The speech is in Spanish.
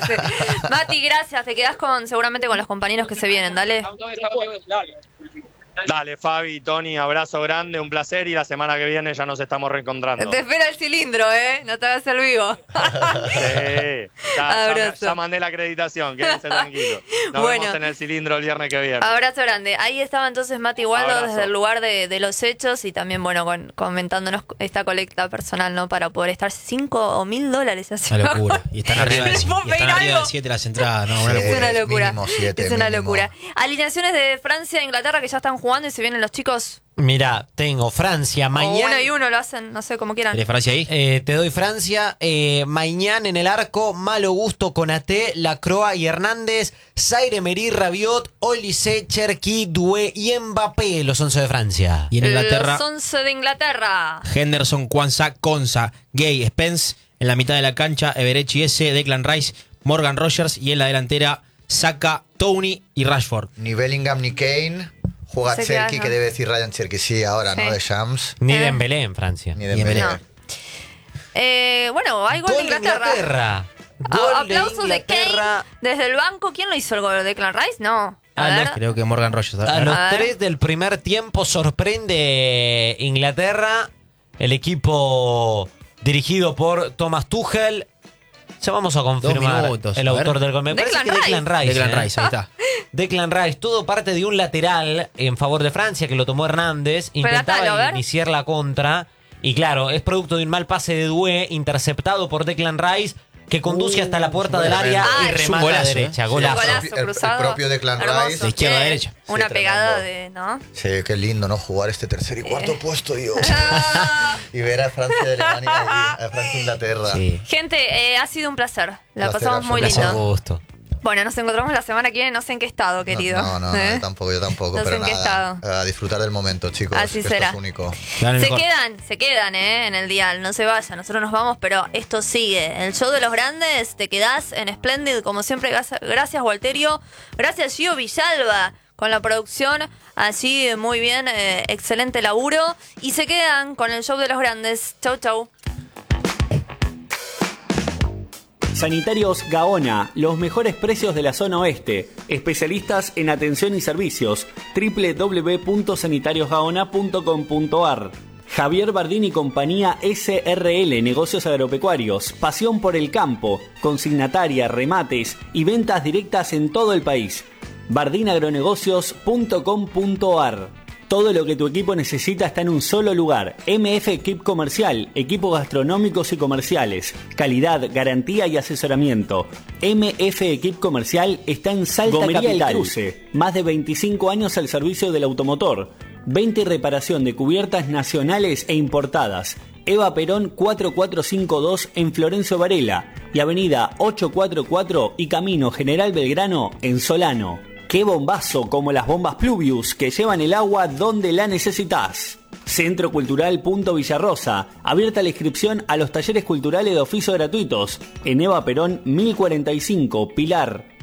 dice. Mati, gracias. Te quedás seguramente con los compañeros que se vienen, dale. Dale, Fabi, Tony, abrazo grande, un placer y la semana que viene ya nos estamos reencontrando. Te espera el cilindro, no te hagas el vivo. Sí, ya mandé la acreditación, quédense tranquilos. Nos vemos en el cilindro el viernes que viene. Abrazo grande. Ahí estaba entonces Mati Waldo desde el lugar de los hechos y también, bueno, comentándonos esta colecta personal, ¿no? Para poder estar $5 o $1,000 así. Una locura. Y están arriba del 7 las entradas, ¿no? Es una locura. Es una locura. Alineaciones de Francia e Inglaterra que ya están jugando y se vienen los chicos. Mira, tengo Francia mañana. O 1 y 1 lo hacen, no sé, como quieran. ¿Tienes Francia ahí? Te doy Francia. Mañana en el arco, Malo Gusto, Konaté, Lacroix y Hernández, Zaire Emery, Rabiot, Olise, Cherki, Doué y Mbappé, los 11 de Francia. Y en Inglaterra, los 11 de Inglaterra. Henderson, Kwanzaa, Konsa, Gay, Spence. En la mitad de la cancha, Everett S, Declan Rice, Morgan Rogers. Y en la delantera, Saka, Tony y Rashford. Ni Bellingham ni Kane. Juega Cherki, que debe decir Ryan Cherki, sí, ahora, ¿no? De Shams. Ni Dembélé en Francia. Ni Dembélé. No. Bueno, hay gol de Inglaterra. Aplausos de Kane desde el banco. ¿Quién lo hizo el gol? ¿Declan Rice? No. Creo que Morgan Rogers. A los 3 del primer tiempo sorprende Inglaterra. El equipo dirigido por Thomas Tuchel. Ya vamos a confirmar 2 minutos, el autor del gol. Me parece que Declan Rice. Declan Rice, ahí está. Declan Rice, todo parte de un lateral en favor de Francia que lo tomó Hernández. Intentaba iniciar la contra. Y claro, es producto de un mal pase de Doué, interceptado por Declan Rice, que conduce hasta la puerta del área y remata a la derecha. Golazo. El propio Declan Rice. De izquierda a derecha. Una pegada de, ¿no? Sí, qué lindo, ¿no? Jugar este tercer y cuarto puesto, Dios. Y ver a Francia y Alemania y a Francia e Inglaterra. Sí. Gente, ha sido un placer. La pasamos muy lindo. Gusto. Bueno, nos encontramos la semana que viene, no sé en qué estado, querido. No, yo tampoco, No pero sé en qué estado. A disfrutar del momento, chicos. Así que será. Esto es único. Se quedan, en el dial, no se vayan, nosotros nos vamos, pero esto sigue. El show de los grandes, te quedás en Splendid, como siempre, gracias Walterio, gracias Gio Villalba, con la producción, así muy bien, excelente laburo, y se quedan con el show de los grandes. Chau, chau. Sanitarios Gaona, los mejores precios de la zona oeste. Especialistas en atención y servicios. www.sanitariosgaona.com.ar. Javier Bardín y compañía SRL, negocios agropecuarios. Pasión por el campo, consignataria, remates y ventas directas en todo el país. bardinagronegocios.com.ar. Todo lo que tu equipo necesita está en un solo lugar. MF Equip Comercial, equipos gastronómicos y comerciales. Calidad, garantía y asesoramiento. MF Equip Comercial está en Salta Gomería Capital. El Cruce, más de 25 años al servicio del automotor. Venta y reparación de cubiertas nacionales e importadas. Eva Perón 4452 en Florencio Varela y Avenida 844 y Camino General Belgrano en Solano. ¡Qué bombazo! Como las bombas Pluvius que llevan el agua donde la necesitas. Centro Cultural Punto Villarrosa. Abierta la inscripción a los talleres culturales de oficio gratuitos. En Eva Perón 1045, Pilar.